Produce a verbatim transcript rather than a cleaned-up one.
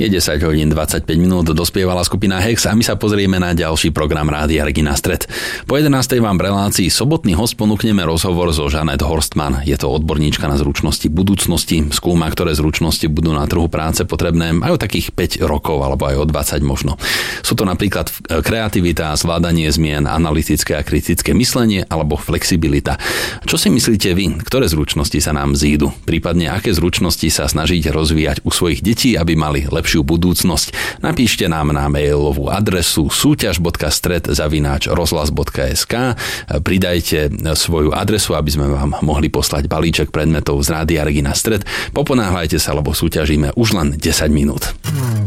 Je desať hodín dvadsaťpäť minút, dospievala skupina Hex a my sa pozrieme na ďalší program Rádia Regina Stred. Po jedenástej vám v relácii Sobotný host ponúkneme rozhovor so Žanet Horstmann. Je to odborníčka na zručnosti budúcnosti, skúma, ktoré zručnosti budú na trhu práce potrebné aj o takých päť rokov alebo aj o dvadsať možno. Sú to napríklad kreativita, zvládanie zmien, analytické a kritické myslenie alebo flexibilita. Čo si myslíte vy, ktoré zručnosti sa nám zídu? Prípadne aké zručnosti sa snažíte rozvíjať u svojich detí, aby mali lepšiu budúcnosť? Napíšte nám na mailovú adresu súťaž bodka stred zavináč rozhlas bodka es ká. Pridajte svoju adresu, aby sme vám mohli poslať balíček predmetov z Rádia Regina Stred. Poponáhľajte sa, lebo súťažíme už len desať minút.